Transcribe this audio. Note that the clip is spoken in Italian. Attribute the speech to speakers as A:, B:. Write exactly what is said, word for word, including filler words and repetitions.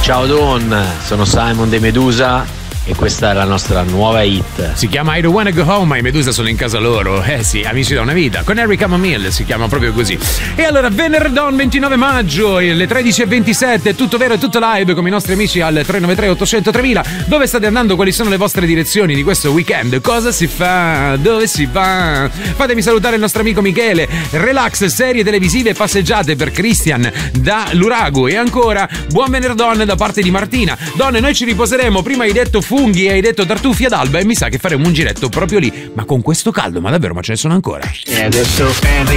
A: Ciao Don, sono Simon De Medusa e questa è la nostra nuova hit.
B: Si chiama I Don't Wanna Go Home, ma i Medusa sono in casa loro. Eh sì, amici da una vita. Con Harry Camomille si chiama proprio così. E allora venerdì ventinove maggio, alle tredici e ventisette, tutto vero e tutto live con i nostri amici al tre nove tre otto zero zero tremila. Dove state andando? Quali sono le vostre direzioni di questo weekend? Cosa si fa? Dove si va? Fatemi salutare il nostro amico Michele. Relax, serie televisive e passeggiate per Christian da Lurago. E ancora buon venerdì da parte di Martina. Donne, noi ci riposeremo. Prima hai detto funghi e hai detto tartufi ad Alba e mi sa che faremo un giretto proprio lì. Ma con questo caldo, ma davvero, ma ce ne sono ancora?
C: E adesso Henry